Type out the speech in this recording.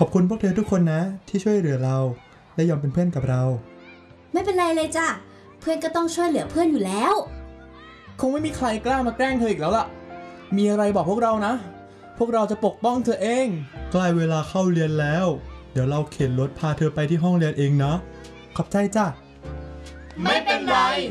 อบคุณพวกเธอทุกคนนะที่ช่วยเหลือเราและยอมเป็นเพื่อนกับเราไม่เป็นไรเลยจ้ะเพื่อนก็ต้องช่วยเหลือเพื่อนอยู่แล้วคงไม่มีใครกล้ามาแกล้งเธออีกแล้วล่ะมีอะไรบอกพวกเรานะพวกเราจะปกป้องเธอเองใกล้เวลาเข้าเรียนแล้วเดี๋ยวเราเข็นรถพาเธอไปที่ห้องเรียนเองนะขอบใจจ้ะไม่เป็นไร